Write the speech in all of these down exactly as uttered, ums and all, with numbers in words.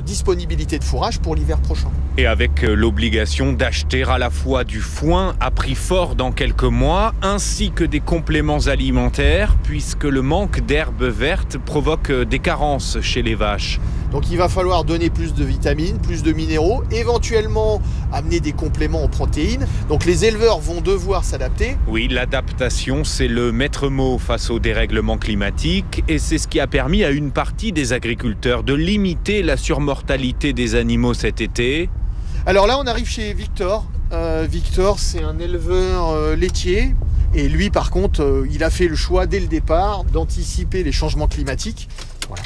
disponibilité de fourrage pour l'hiver prochain. Et avec l'obligation d'acheter à la fois du foin à prix fort dans quelques mois, ainsi que des compléments alimentaires, puisque le manque d'herbes vertes provoque des carences chez les vaches. Donc il va falloir donner plus de vitamines, plus de minéraux, éventuellement amener des compléments en protéines. Donc les éleveurs vont devoir s'adapter. Oui, l'adaptation, c'est le maître mot face au dérèglement climatique et c'est ce qui a permis à une partie des agriculteurs de limiter la surmortalité des animaux cet été. Alors là, on arrive chez Victor. Euh, Victor, c'est un éleveur euh, laitier. Et lui, par contre, euh, il a fait le choix dès le départ d'anticiper les changements climatiques. Voilà.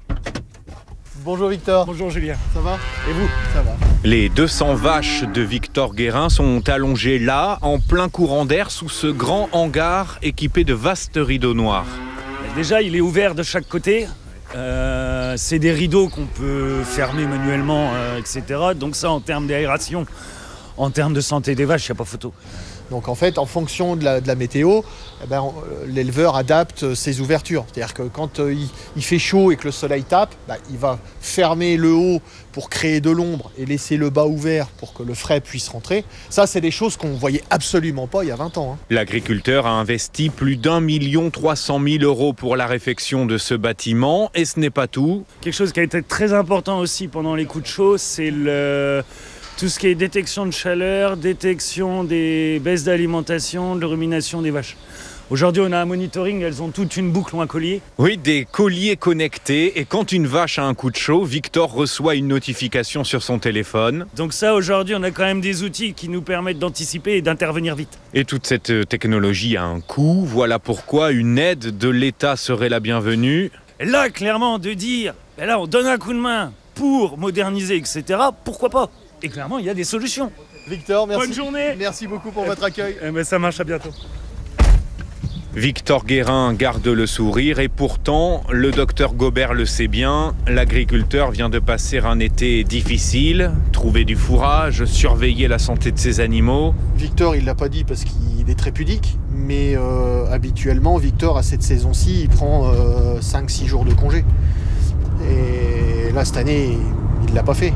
Bonjour Victor. Bonjour Julien. Ça va ? Et vous ? Ça va. Les deux cents vaches de Victor Guérin sont allongées là, en plein courant d'air, sous ce grand hangar équipé de vastes rideaux noirs. Déjà, il est ouvert de chaque côté. Euh, c'est des rideaux qu'on peut fermer manuellement, euh, et cetera. Donc ça, en termes d'aération, en termes de santé des vaches, il n'y a pas photo. Donc en fait, en fonction de la, de la météo, eh ben, l'éleveur adapte ses ouvertures. C'est-à-dire que quand euh, il, il fait chaud et que le soleil tape, bah, il va fermer le haut pour créer de l'ombre et laisser le bas ouvert pour que le frais puisse rentrer. Ça, c'est des choses qu'on ne voyait absolument pas il y a vingt ans. Hein. L'agriculteur a investi plus d'un million trois cent mille euros pour la réfection de ce bâtiment et ce n'est pas tout. Quelque chose qui a été très important aussi pendant les coups de chaud, c'est le... tout ce qui est détection de chaleur, détection des baisses d'alimentation, de rumination des vaches. Aujourd'hui, on a un monitoring, elles ont toute une boucle ou un collier. Oui, des colliers connectés. Et quand une vache a un coup de chaud, Victor reçoit une notification sur son téléphone. Donc ça, aujourd'hui, on a quand même des outils qui nous permettent d'anticiper et d'intervenir vite. Et toute cette technologie a un coût. Voilà pourquoi une aide de l'État serait la bienvenue. Et là, clairement, de dire, ben là, on donne un coup de main pour moderniser, et cetera, pourquoi pas ? Et clairement, il y a des solutions. Victor, merci. Bonne journée. Merci beaucoup pour votre accueil. Eh ben, ça marche, à bientôt. Victor Guérin garde le sourire et pourtant, le docteur Gobert le sait bien, l'agriculteur vient de passer un été difficile, trouver du fourrage, surveiller la santé de ses animaux. Victor, il ne l'a pas dit parce qu'il est très pudique, mais euh, habituellement, Victor, à cette saison-ci, il prend euh, cinq six jours de congé. Et là, cette année, il ne l'a pas fait.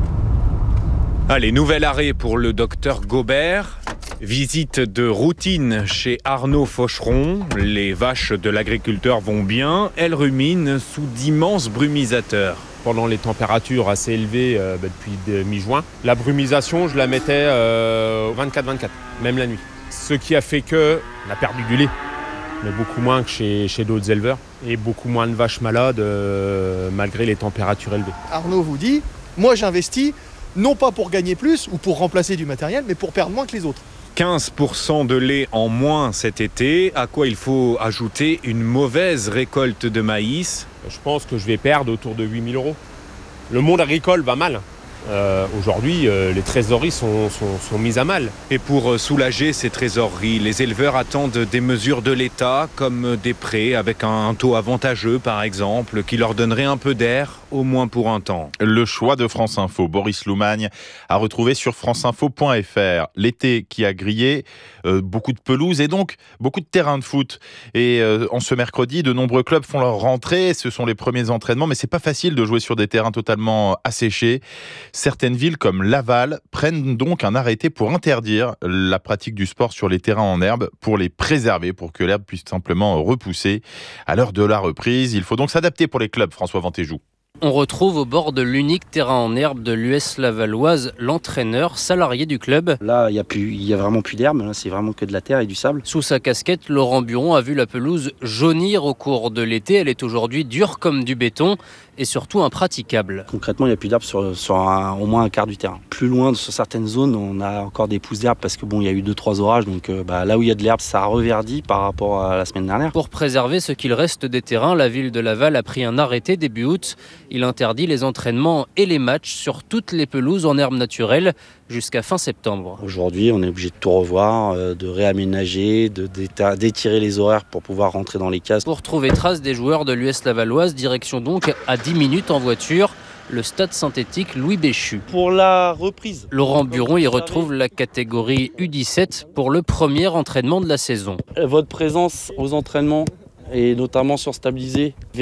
Allez, nouvel arrêt pour le docteur Gobert. Visite de routine chez Arnaud Faucheron. Les vaches de l'agriculteur vont bien. Elles ruminent sous d'immenses brumisateurs. Pendant les températures assez élevées euh, bah, depuis de, mi-juin, la brumisation, je la mettais euh, vingt-quatre vingt-quatre, même la nuit. Ce qui a fait qu'on a perdu du lait, mais beaucoup moins que chez, chez d'autres éleveurs. Et beaucoup moins de vaches malades euh, malgré les températures élevées. Arnaud vous dit, moi j'investis non pas pour gagner plus ou pour remplacer du matériel, mais pour perdre moins que les autres. quinze pour cent de lait en moins cet été, à quoi il faut ajouter une mauvaise récolte de maïs. Je pense que je vais perdre autour de huit mille euros. Le monde agricole va mal. Euh, aujourd'hui, euh, les trésoreries sont, sont, sont mises à mal. Et pour soulager ces trésoreries, les éleveurs attendent des mesures de l'État, comme des prêts avec un taux avantageux, par exemple, qui leur donnerait un peu d'air, au moins pour un temps. Le choix de France Info, Boris Loumagne, à retrouver sur franceinfo point f r. L'été qui a grillé, euh, beaucoup de pelouses et donc beaucoup de terrains de foot. Et euh, en ce mercredi, de nombreux clubs font leur rentrée. Ce sont les premiers entraînements, mais c'est pas facile de jouer sur des terrains totalement asséchés. Certaines villes comme Laval prennent donc un arrêté pour interdire la pratique du sport sur les terrains en herbe, pour les préserver, pour que l'herbe puisse simplement repousser. À l'heure de la reprise, il faut donc s'adapter pour les clubs, François Ventéjou. On retrouve au bord de l'unique terrain en herbe de l'U S Lavalloise l'entraîneur salarié du club. Là, il y a plus, il y a vraiment plus d'herbe. Là, c'est vraiment que de la terre et du sable. Sous sa casquette, Laurent Buron a vu la pelouse jaunir au cours de l'été. Elle est aujourd'hui dure comme du béton et surtout impraticable. Concrètement, il n'y a plus d'herbe sur, sur un, au moins un quart du terrain. Plus loin, sur certaines zones, on a encore des pousses d'herbe parce que bon, il y a eu deux trois orages. Donc euh, bah, là où il y a de l'herbe, ça reverdit par rapport à la semaine dernière. Pour préserver ce qu'il reste des terrains, la ville de Laval a pris un arrêté début août. Il interdit les entraînements et les matchs sur toutes les pelouses en herbe naturelle jusqu'à fin septembre. Aujourd'hui, on est obligé de tout revoir, euh, de réaménager, de, d'étirer les horaires pour pouvoir rentrer dans les cases. Pour trouver trace des joueurs de l'U S Lavalloise, direction donc à dix minutes en voiture, le stade synthétique Louis Béchu. Pour la reprise, Laurent Buron y retrouve la catégorie U dix-sept pour le premier entraînement de la saison. Votre présence aux entraînements et notamment sur stabilisé vers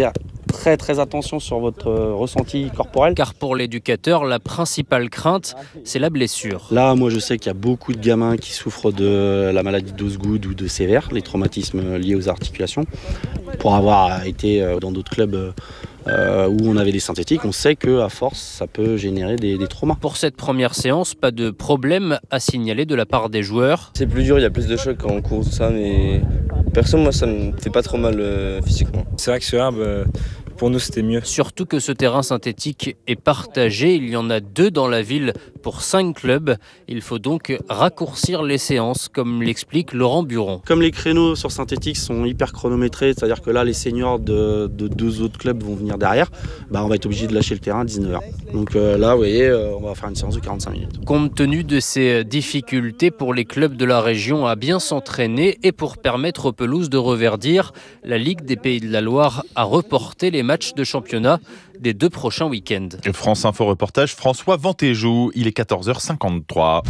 très très attention sur votre euh, ressenti corporel. Car pour l'éducateur, la principale crainte, c'est la blessure. Là, moi je sais qu'il y a beaucoup de gamins qui souffrent de la maladie d'Osgood ou de sévère, les traumatismes liés aux articulations. Pour avoir été dans d'autres clubs euh, où on avait des synthétiques, on sait qu'à force, ça peut générer des, des traumas. Pour cette première séance, pas de problème à signaler de la part des joueurs. C'est plus dur, il y a plus de chocs quand on court, tout ça, mais perso, moi, ça me fait pas trop mal euh, physiquement. C'est vrai que sur herbe, euh, pour nous, c'était mieux. Surtout que ce terrain synthétique est partagé. Il y en a deux dans la ville pour cinq clubs. Il faut donc raccourcir les séances, comme l'explique Laurent Buron. Comme les créneaux sur synthétique sont hyper chronométrés, c'est-à-dire que là, les seniors de, de deux autres clubs vont venir derrière, bah, on va être obligé de lâcher le terrain à dix-neuf heures. Donc euh, là, vous voyez, euh, on va faire une séance de quarante-cinq minutes. Compte tenu de ces difficultés pour les clubs de la région à bien s'entraîner et pour permettre aux pelouses de reverdir, la Ligue des Pays de la Loire a reporté les matchs de championnat des deux prochains week-ends. France Info reportage, François Ventéjou, il est quatorze heures cinquante-trois.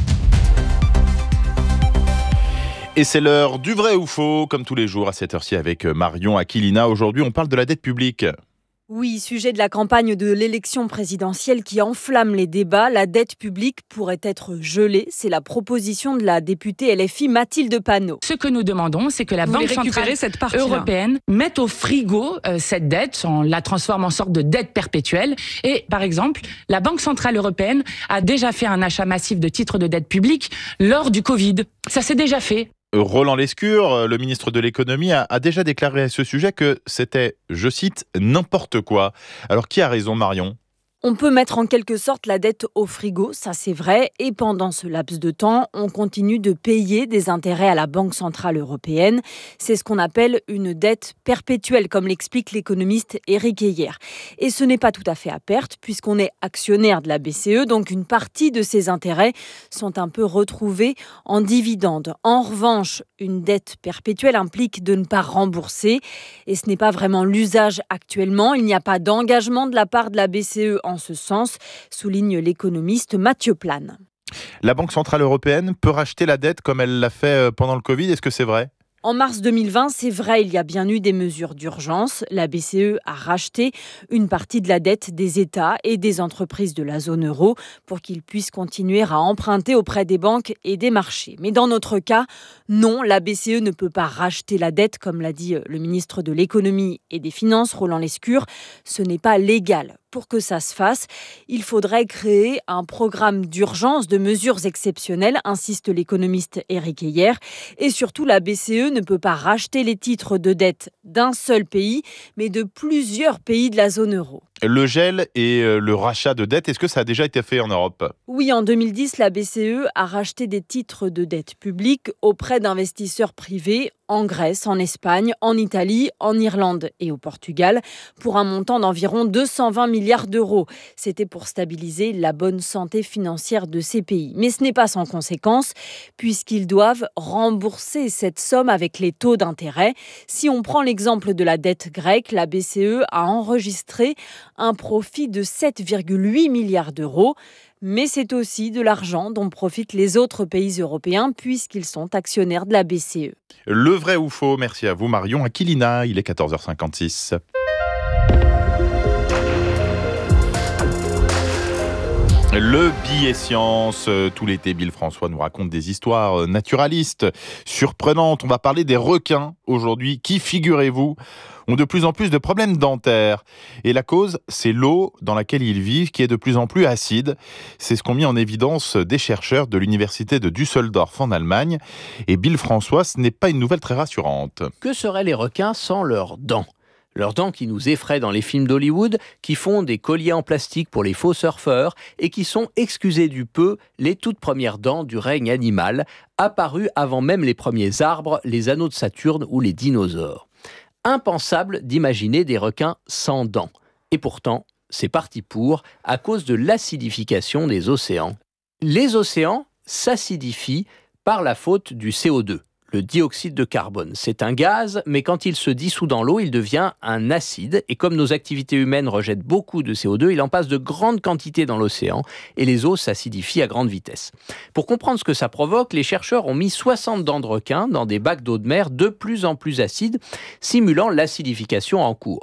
Et c'est l'heure du vrai ou faux, comme tous les jours à cette heure-ci avec Marion Aquilina. Aujourd'hui, on parle de la dette publique. Oui, sujet de la campagne de l'élection présidentielle qui enflamme les débats. La dette publique pourrait être gelée. C'est la proposition de la députée L F I Mathilde Panot. Ce que nous demandons, c'est que la Vous Banque centrale cette européenne mette au frigo euh, cette dette, on la transforme en sorte de dette perpétuelle. Et par exemple, la Banque centrale européenne a déjà fait un achat massif de titres de dette publique lors du Covid. Ça s'est déjà fait. Roland Lescure, le ministre de l'économie, a, a déjà déclaré à ce sujet que c'était, je cite, n'importe quoi. Alors qui a raison, Marion ? On peut mettre en quelque sorte la dette au frigo, ça c'est vrai, et pendant ce laps de temps, on continue de payer des intérêts à la Banque centrale européenne. C'est ce qu'on appelle une dette perpétuelle, comme l'explique l'économiste Éric Heyer. Et ce n'est pas tout à fait à perte, puisqu'on est actionnaire de la B C E, donc une partie de ces intérêts sont un peu retrouvés en dividendes. En revanche, une dette perpétuelle implique de ne pas rembourser, et ce n'est pas vraiment l'usage actuellement. Il n'y a pas d'engagement de la part de la B C E en ce sens, souligne l'économiste Mathieu Plane. La Banque centrale européenne peut racheter la dette comme elle l'a fait pendant le Covid, est-ce que c'est vrai ? En mars deux mille vingt, c'est vrai, il y a bien eu des mesures d'urgence. La B C E a racheté une partie de la dette des États et des entreprises de la zone euro pour qu'ils puissent continuer à emprunter auprès des banques et des marchés. Mais dans notre cas, non, la B C E ne peut pas racheter la dette, comme l'a dit le ministre de l'économie et des finances, Roland Lescure. Ce n'est pas légal. Pour que ça se fasse, il faudrait créer un programme d'urgence de mesures exceptionnelles, insiste l'économiste Éric Heyer. Et surtout, la B C E ne peut pas racheter les titres de dette d'un seul pays, mais de plusieurs pays de la zone euro. Le gel et le rachat de dette, est-ce que ça a déjà été fait en Europe ? Oui, en deux mille dix, la B C E a racheté des titres de dette publique auprès d'investisseurs privés en Grèce, en Espagne, en Italie, en Irlande et au Portugal pour un montant d'environ deux cent vingt milliards d'euros. C'était pour stabiliser la bonne santé financière de ces pays. Mais ce n'est pas sans conséquence puisqu'ils doivent rembourser cette somme avec les taux d'intérêt. Si on prend l'exemple de la dette grecque, la B C E a enregistré un profit de sept virgule huit milliards d'euros. Mais c'est aussi de l'argent dont profitent les autres pays européens puisqu'ils sont actionnaires de la B C E. Le vrai ou faux, merci à vous Marion Aquilina, il est quatorze heures cinquante-six. Le billet science, tout l'été, Bill François nous raconte des histoires naturalistes surprenantes. On va parler des requins aujourd'hui qui, figurez-vous, ont de plus en plus de problèmes dentaires. Et la cause, c'est l'eau dans laquelle ils vivent qui est de plus en plus acide. C'est ce qu'ont mis en évidence des chercheurs de l'université de Düsseldorf en Allemagne. Et Bill François, ce n'est pas une nouvelle très rassurante. Que seraient les requins sans leurs dents ? Leurs dents qui nous effraient dans les films d'Hollywood, qui font des colliers en plastique pour les faux surfeurs et qui sont, excusez du peu, les toutes premières dents du règne animal, apparues avant même les premiers arbres, les anneaux de Saturne ou les dinosaures. Impensable d'imaginer des requins sans dents. Et pourtant, c'est parti pour, à cause de l'acidification des océans. Les océans s'acidifient par la faute du C O deux. Le dioxyde de carbone, c'est un gaz, mais quand il se dissout dans l'eau, il devient un acide. Et comme nos activités humaines rejettent beaucoup de C O deux, il en passe de grandes quantités dans l'océan et les eaux s'acidifient à grande vitesse. Pour comprendre ce que ça provoque, les chercheurs ont mis soixante dents de requin dans des bacs d'eau de mer de plus en plus acides, simulant l'acidification en cours.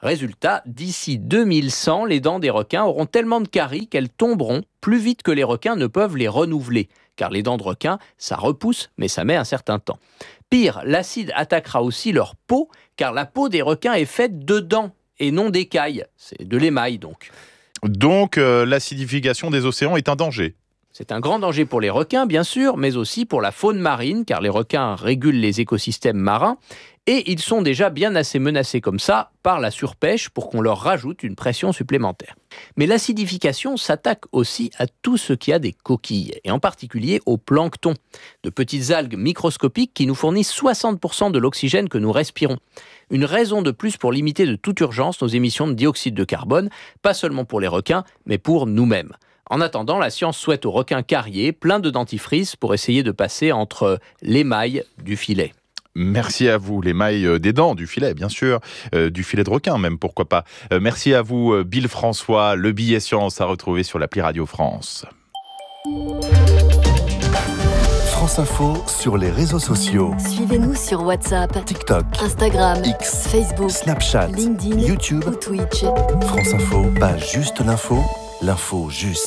Résultat, d'ici deux mille cent, les dents des requins auront tellement de caries qu'elles tomberont plus vite que les requins ne peuvent les renouveler. Car les dents de requin, ça repousse, mais ça met un certain temps. Pire, l'acide attaquera aussi leur peau, car la peau des requins est faite de dents et non d'écailles. C'est de l'émail donc. Donc, euh, l'acidification des océans est un danger. C'est un grand danger pour les requins, bien sûr, mais aussi pour la faune marine, car les requins régulent les écosystèmes marins, et ils sont déjà bien assez menacés comme ça par la surpêche pour qu'on leur rajoute une pression supplémentaire. Mais l'acidification s'attaque aussi à tout ce qui a des coquilles, et en particulier au plancton, de petites algues microscopiques qui nous fournissent soixante pour cent de l'oxygène que nous respirons. Une raison de plus pour limiter de toute urgence nos émissions de dioxyde de carbone, pas seulement pour les requins, mais pour nous-mêmes. En attendant, la science souhaite aux requins carriers plein de dentifrice pour essayer de passer entre l'émail du filet. Merci à vous, l'émail des dents, du filet, bien sûr, euh, du filet de requin même, pourquoi pas. Euh, merci à vous, Bill François, le billet science à retrouver sur l'appli Radio France. France Info sur les réseaux sociaux. Suivez-nous sur WhatsApp, TikTok, Instagram, X, Facebook, Snapchat, LinkedIn, YouTube ou Twitch. France Info, pas juste l'info, l'info juste.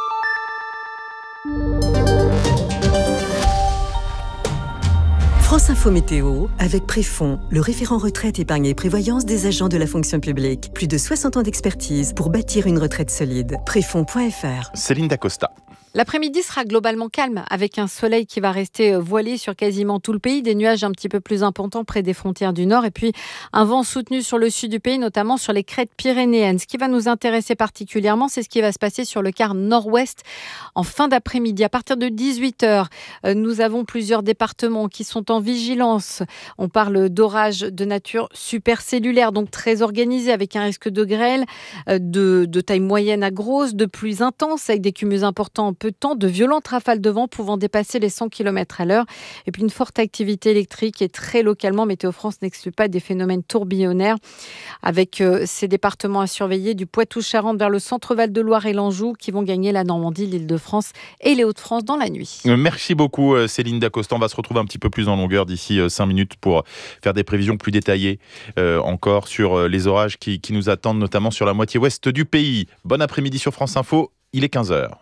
France Info Météo avec Préfond, le référent retraite, épargne et prévoyance des agents de la fonction publique. Plus de soixante ans d'expertise pour bâtir une retraite solide. Préfond point F R. Céline Dacosta. L'après-midi sera globalement calme, avec un soleil qui va rester voilé sur quasiment tout le pays, des nuages un petit peu plus importants près des frontières du nord, et puis un vent soutenu sur le sud du pays, notamment sur les crêtes pyrénéennes. Ce qui va nous intéresser particulièrement, c'est ce qui va se passer sur le quart nord-ouest en fin d'après-midi. À partir de dix-huit heures, nous avons plusieurs départements qui sont en vigilance. On parle d'orages de nature supercellulaire, donc très organisés, avec un risque de grêle de, de taille moyenne à grosse, de pluies intenses, avec des cumuls importants en peu de temps, de violentes rafales de vent pouvant dépasser les cent kilomètres à l'heure, et puis une forte activité électrique, et très localement, Météo France n'exclut pas des phénomènes tourbillonnaires, avec euh, ces départements à surveiller du Poitou-Charentes vers le centre Val-de-Loire et l'Anjou, qui vont gagner la Normandie, l'Île-de-France et les Hauts-de-France dans la nuit. Merci beaucoup Céline Dacosta. On va se retrouver un petit peu plus en longueur d'ici cinq minutes pour faire des prévisions plus détaillées euh, encore sur les orages qui, qui nous attendent, notamment sur la moitié ouest du pays. Bon après-midi sur France Info, il est quinze heures.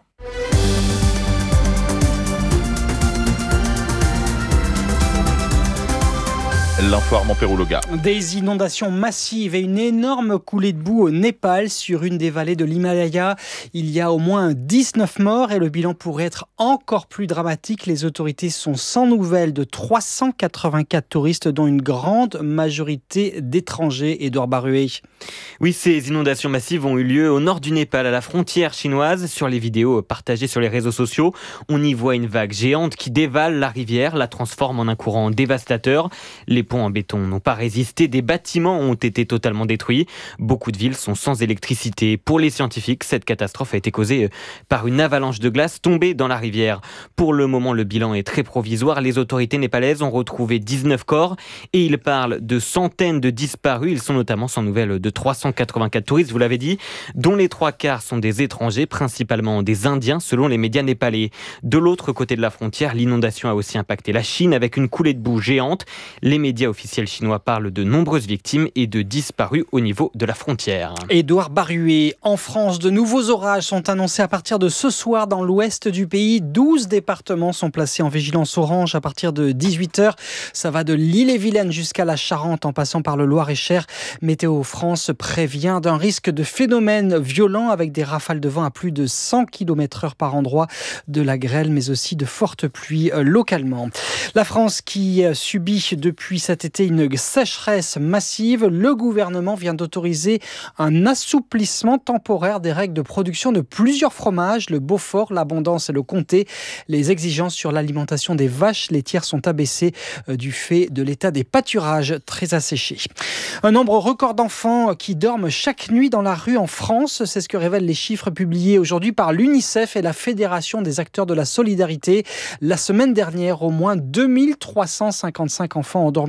L'info Armand Perrouloga. Des inondations massives et une énorme coulée de boue au Népal sur une des vallées de l'Himalaya. Il y a au moins dix-neuf morts et le bilan pourrait être encore plus dramatique. Les autorités sont sans nouvelles de trois cent quatre-vingt-quatre touristes, dont une grande majorité d'étrangers. Édouard Baruet. Oui, ces inondations massives ont eu lieu au nord du Népal, à la frontière chinoise. Sur les vidéos partagées sur les réseaux sociaux, on y voit une vague géante qui dévale la rivière, la transforme en un courant dévastateur. Les ponts en béton n'ont pas résisté, des bâtiments ont été totalement détruits. Beaucoup de villes sont sans électricité. Pour les scientifiques, cette catastrophe a été causée par une avalanche de glace tombée dans la rivière. Pour le moment, le bilan est très provisoire. Les autorités népalaises ont retrouvé dix-neuf corps et ils parlent de centaines de disparus. Ils sont notamment sans nouvelles de trois cent quatre-vingt-quatre touristes, vous l'avez dit, dont les trois quarts sont des étrangers, principalement des Indiens, selon les médias népalais. De l'autre côté de la frontière, l'inondation a aussi impacté la Chine avec une coulée de boue géante. Les médias officiels chinois parlent de nombreuses victimes et de disparus au niveau de la frontière. Édouard Baruet. En France, de nouveaux orages sont annoncés à partir de ce soir dans l'ouest du pays. douze départements sont placés en vigilance orange à partir de dix-huit heures. Ça va de l'Ille-et-Vilaine jusqu'à la Charente en passant par le Loir-et-Cher. Météo France prévient d'un risque de phénomènes violents avec des rafales de vent à plus de cent kilomètres heure par endroit, de la grêle mais aussi de fortes pluies localement. La France qui subit depuis cet été une sécheresse massive, le gouvernement vient d'autoriser un assouplissement temporaire des règles de production de plusieurs fromages, le Beaufort, l'Abondance et le Comté. Les exigences sur l'alimentation des vaches laitières sont abaissées du fait de l'état des pâturages très asséchés. Un nombre record d'enfants qui dorment chaque nuit dans la rue en France, c'est ce que révèlent les chiffres publiés aujourd'hui par l'UNICEF et la Fédération des acteurs de la solidarité. La semaine dernière, au moins deux mille trois cent cinquante-cinq enfants ont dormi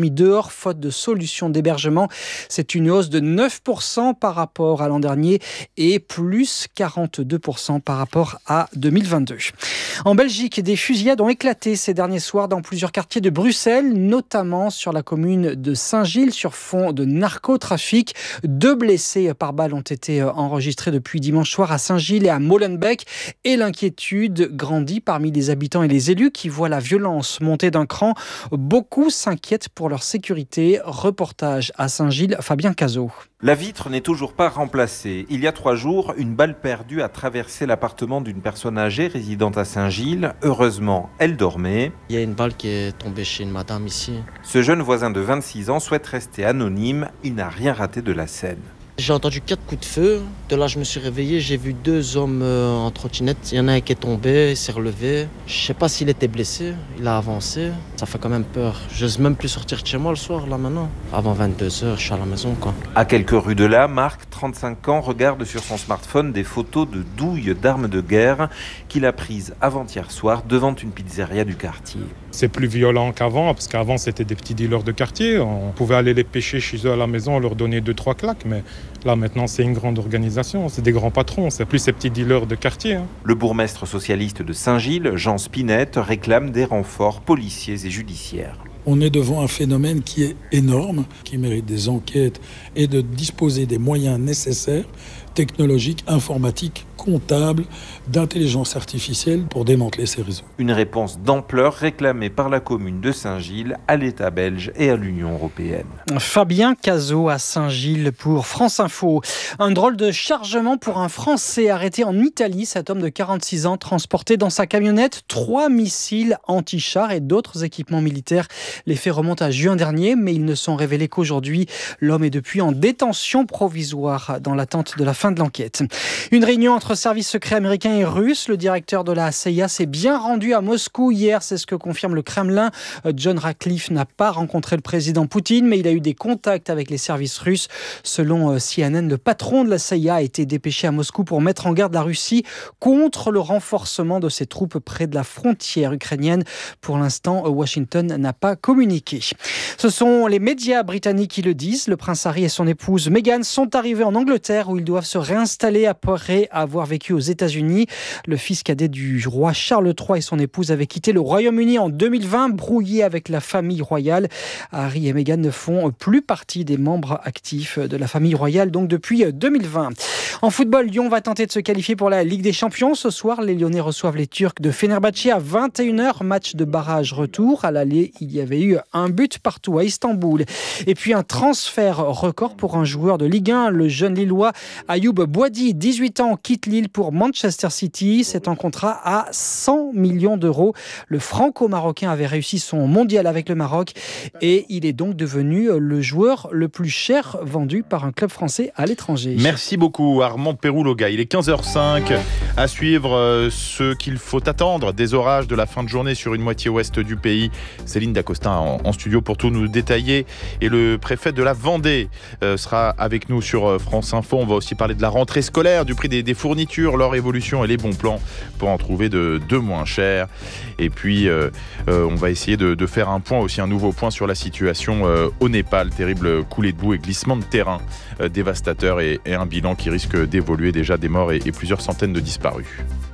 dormi dehors faute de solutions d'hébergement. C'est une hausse de neuf pour cent par rapport à l'an dernier et plus quarante-deux pour cent par rapport à deux mille vingt-deux. En Belgique, des fusillades ont éclaté ces derniers soirs dans plusieurs quartiers de Bruxelles, notamment sur la commune de Saint-Gilles sur fond de narcotrafic. Deux blessés par balle ont été enregistrés depuis dimanche soir à Saint-Gilles et à Molenbeek et l'inquiétude grandit parmi les habitants et les élus qui voient la violence monter d'un cran. Beaucoup s'inquiètent pour leur sécurité. Reportage à Saint-Gilles, Fabien Cazot. La vitre n'est toujours pas remplacée. Il y a trois jours, une balle perdue a traversé l'appartement d'une personne âgée résidente à Saint-Gilles. Heureusement, elle dormait. Il y a une balle qui est tombée chez une madame ici. Ce jeune voisin de vingt-six ans souhaite rester anonyme. Il n'a rien raté de la scène. J'ai entendu quatre coups de feu. De là, je me suis réveillé. J'ai vu deux hommes en trottinette. Il y en a un qui est tombé, il s'est relevé. Je sais pas s'il était blessé. Il a avancé. Ça fait quand même peur. J'ose même plus sortir de chez moi le soir, là, maintenant. Avant vingt-deux heures, je suis à la maison, quoi. À quelques rues de là, Marc, trente-cinq ans, regarde sur son smartphone des photos de douilles d'armes de guerre qu'il a prises avant-hier soir devant une pizzeria du quartier. C'est plus violent qu'avant, parce qu'avant, c'était des petits dealers de quartier. On pouvait aller les pêcher chez eux à la maison, leur donner deux, trois claques, mais là, maintenant, c'est une grande organisation. C'est des grands patrons, c'est plus ces petits dealers de quartier. Hein. Le bourgmestre socialiste de Saint-Gilles, Jean Spinette, réclame des renforts policiers et judiciaires. On est devant un phénomène qui est énorme, qui mérite des enquêtes et de disposer des moyens nécessaires, technologiques, informatiques, comptables, d'intelligence artificielle pour démanteler ces réseaux. Une réponse d'ampleur réclamée par la commune de Saint-Gilles, à l'État belge et à l'Union européenne. Fabien Cazot à Saint-Gilles pour France Info. Un drôle de chargement pour un Français arrêté en Italie. Cet homme de quarante-six ans transportait dans sa camionnette trois missiles anti-chars et d'autres équipements militaires. Les faits remontent à juin dernier, mais ils ne sont révélés qu'aujourd'hui. L'homme est depuis en détention provisoire dans l'attente de la fin de l'enquête. Une réunion entre services secrets américains et russes. Le directeur de la C I A s'est bien rendu à Moscou hier, c'est ce que confirme le Kremlin. John Ratcliffe n'a pas rencontré le président Poutine, mais il a eu des contacts avec les services russes. Selon C N N, le patron de la C I A a été dépêché à Moscou pour mettre en garde la Russie contre le renforcement de ses troupes près de la frontière ukrainienne. Pour l'instant, Washington n'a pas communiqué. Ce sont les médias britanniques qui le disent. Le prince Harry et son épouse Meghan sont arrivés en Angleterre où ils doivent se réinstaller après avoir vécu aux États-Unis. Le fils cadet du roi Charles trois et son épouse avaient quitté le Royaume-Uni en deux mille vingt, brouillés avec la famille royale. Harry et Meghan ne font plus partie des membres actifs de la famille royale donc depuis deux mille vingt. En football, Lyon va tenter de se qualifier pour la Ligue des Champions. Ce soir, les Lyonnais reçoivent les Turcs de Fenerbahçe à vingt et une heures. Match de barrage retour. À l'aller, il y avait eu un but partout à Istanbul. Et puis un transfert record pour un joueur de Ligue un, le jeune Lillois Ayoub Boadi, dix-huit ans, quitte Lille pour Manchester City. C'est un contrat à cent millions d'euros. Le franco-marocain avait réussi son mondial avec le Maroc et il est donc devenu le joueur le plus cher vendu par un club français à l'étranger. Merci beaucoup Armand Pérouloga. Il est quinze heures cinq. À suivre ce qu'il faut attendre des orages de la fin de journée sur une moitié ouest du pays. Céline Dacosta en, en studio pour tout nous détailler. Et le préfet de la Vendée euh, sera avec nous sur France Info. On va aussi parler de la rentrée scolaire, du prix des, des fournitures, leur évolution et les bons plans pour en trouver de, de moins chers. Et puis, euh, euh, on va essayer de, de faire un point, aussi un nouveau point sur la situation euh, au Népal. Terrible coulée de boue et glissement de terrain euh, dévastateur et, et un bilan qui risque d'évoluer, déjà des morts et, et plusieurs centaines de disparus.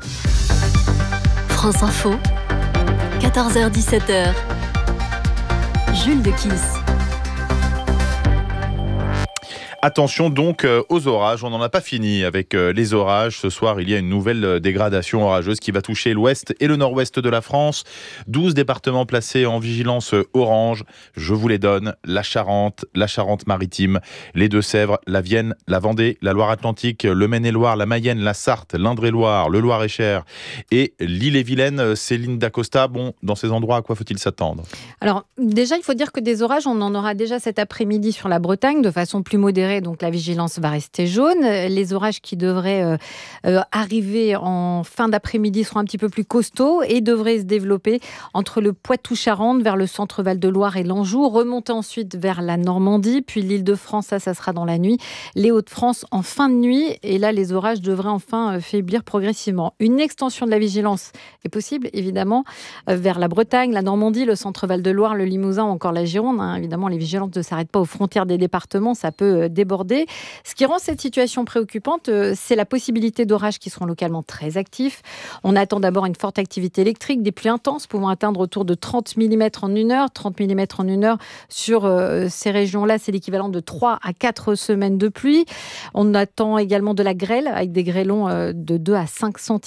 France Info, quatorze heures dix-sept heures. Jules de Kiss. Attention donc aux orages, on n'en a pas fini avec les orages. Ce soir, il y a une nouvelle dégradation orageuse qui va toucher l'ouest et le nord-ouest de la France. douze départements placés en vigilance orange. Je vous les donne. La Charente, la Charente-Maritime, les Deux-Sèvres, la Vienne, la Vendée, la Loire-Atlantique, le Maine-et-Loire, la Mayenne, la Sarthe, l'Indre-et-Loire, le Loir-et-Cher et l'Ille-et-Vilaine. Céline Dacosta, bon, dans ces endroits, à quoi faut-il s'attendre ? Alors, déjà, il faut dire que des orages, on en aura déjà cet après-midi sur la Bretagne, de façon plus modérée. modérés, donc la vigilance va rester jaune. Les orages qui devraient euh, euh, arriver en fin d'après-midi seront un petit peu plus costauds et devraient se développer entre le Poitou-Charentes vers le centre Val-de-Loire et l'Anjou, remonter ensuite vers la Normandie, puis l'Île-de-France, ça, ça sera dans la nuit, les Hauts-de-France en fin de nuit, et là, les orages devraient enfin faiblir progressivement. Une extension de la vigilance est possible, évidemment, euh, vers la Bretagne, la Normandie, le centre Val-de-Loire, le Limousin ou encore la Gironde. Hein. Évidemment, les vigilances ne s'arrêtent pas aux frontières des départements, ça peut euh, déborder. Ce qui rend cette situation préoccupante, euh, c'est la possibilité d'orages qui seront localement très actifs. On attend d'abord une forte activité électrique, des pluies intenses pouvant atteindre autour de trente millimètres en une heure. trente millimètres en une heure sur euh, ces régions-là, c'est l'équivalent de trois à quatre semaines de pluie. On attend également de la grêle, avec des grêlons euh, de deux à cinq centimètres.